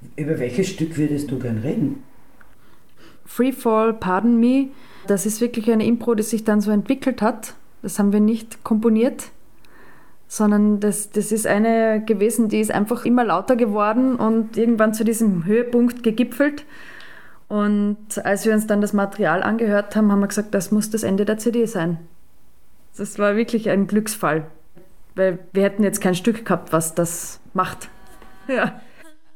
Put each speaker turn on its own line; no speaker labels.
Über welches Stück würdest du gern reden?
Freefall, Pardon Me, das ist wirklich eine Impro, die sich dann so entwickelt hat. Das haben wir nicht komponiert, sondern das ist eine gewesen, die ist einfach immer lauter geworden und irgendwann zu diesem Höhepunkt gegipfelt. Und als wir uns dann das Material angehört haben, haben wir gesagt, das muss das Ende der CD sein. Das war wirklich ein Glücksfall, weil wir hätten jetzt kein Stück gehabt, was das macht. Ja.